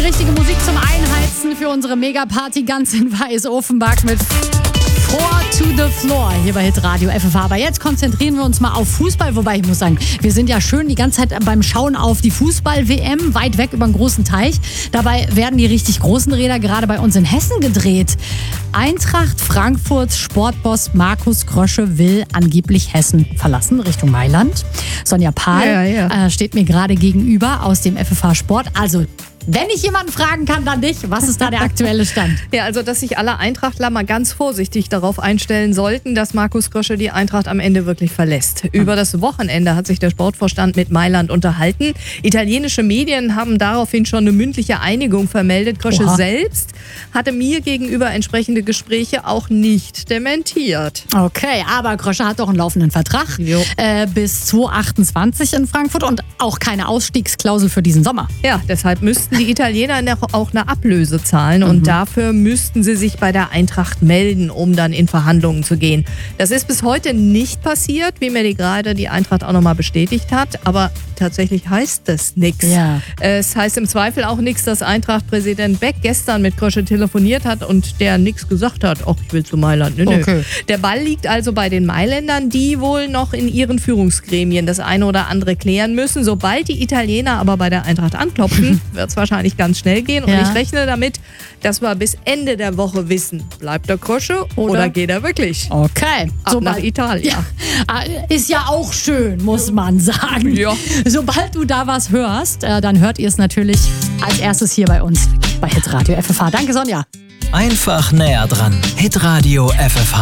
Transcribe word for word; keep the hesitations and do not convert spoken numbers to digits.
richtige Musik zum Einheizen für unsere Megaparty ganz in Weiß-Offenbach mit Four to the Floor hier bei Hitradio F F H. Aber jetzt konzentrieren wir uns mal auf Fußball. Wobei ich muss sagen, wir sind ja schön die ganze Zeit beim Schauen auf die Fußball-W M, weit weg über den großen Teich. Dabei werden die richtig großen Räder gerade bei uns in Hessen gedreht. Eintracht Frankfurts Sportboss Markus Krösche will angeblich Hessen verlassen, Richtung Mailand. Sonja Pahl ja, ja. Äh, steht mir gerade gegenüber aus dem F F H Sport. Also, wenn ich jemanden fragen kann, dann dich. Was ist da der aktuelle Stand? Ja, also dass sich alle Eintrachtler mal ganz vorsichtig darauf einstellen sollten, dass Markus Krösche die Eintracht am Ende wirklich verlässt. Über das Wochenende hat sich der Sportvorstand mit Mailand unterhalten. Italienische Medien haben daraufhin schon eine mündliche Einigung vermeldet. Krösche Oha. selbst hatte mir gegenüber entsprechende Gespräche auch nicht dementiert. Okay, aber Krösche hat doch einen laufenden Vertrag Jo. äh, bis zweitausendachtundzwanzig in Frankfurt und auch keine Ausstiegsklausel für diesen Sommer. Ja, deshalb müssten die Italiener auch eine Ablöse zahlen und Mhm. dafür müssten sie sich bei der Eintracht melden, um dann in Verhandlungen zu gehen. Das ist bis heute nicht passiert, wie mir die gerade die Eintracht auch nochmal bestätigt hat, aber tatsächlich heißt das nichts. Ja. Es heißt im Zweifel auch nichts, dass Eintracht-Präsident Beck gestern mit Krösche telefoniert hat und der nichts gesagt hat. Ach, ich will zu Mailand. Nö, nö. Okay. Der Ball liegt also bei den Mailändern, die wohl noch in ihren Führungsgremien das eine oder andere klären müssen. Sobald die Italiener aber bei der Eintracht anklopfen, wird es wahrscheinlich ganz schnell gehen. Und Ja. ich rechne damit, dass wir bis Ende der Woche wissen, bleibt der Krösche oder, Oder geht er wirklich Okay. ab nach Italien? Ja. Ist ja auch schön, muss man sagen. Ja. Sobald du da was hörst, äh, dann hört ihr es natürlich als erstes hier bei uns bei Hitradio F F H. Danke, Sonja. Einfach näher dran. Hitradio F F H.